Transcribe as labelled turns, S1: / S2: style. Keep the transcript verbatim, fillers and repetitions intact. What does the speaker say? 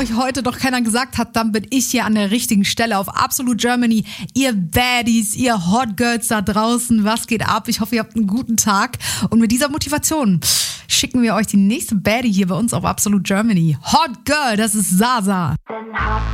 S1: euch heute doch keiner gesagt hat, dann bin ich hier an der richtigen Stelle auf Absolute Germany. Ihr Baddies, ihr Hot Girls da draußen, was geht ab? Ich hoffe, ihr habt einen guten Tag. Und mit dieser Motivation schicken wir euch die nächste Baddie hier bei uns auf Absolute Germany. Hot Girl, das ist Sasa.